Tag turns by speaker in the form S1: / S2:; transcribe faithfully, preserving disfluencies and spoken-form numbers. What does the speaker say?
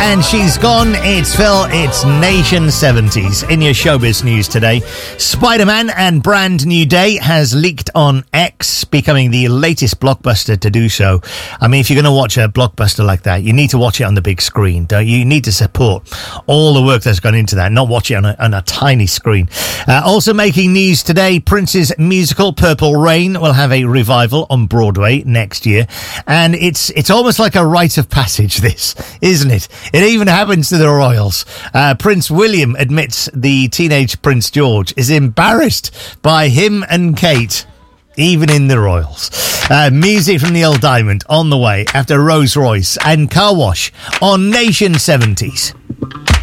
S1: and she's gone. It's Phil. It's Nation seventies. In your showbiz news today, Spider-Man and Brand New Day has leaked on X, becoming the latest blockbuster to do so. I mean, if you're going to watch a blockbuster like that, you need to watch it on the big screen, don't you? You need to support all the work that's gone into that, not watch it on a, on a tiny screen. Uh, also making news today, Prince's musical Purple Rain will have a revival on Broadway next year, and it's it's almost like a rite of passage, this, isn't it? It even happens to the royals. Uh, Prince William admits the teenage Prince George is embarrassed by him and Kate, even in the royals. Uh, music from Neil Diamond on the way after Rolls Royce and Car Wash on Nation seventies.